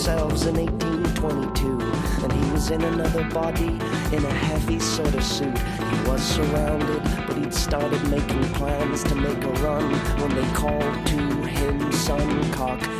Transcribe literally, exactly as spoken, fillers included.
themselves in eighteen twenty-two, and he was in another body in a heavy sort of suit. He was surrounded, but he'd started making plans to make a run when they called to him, son, cock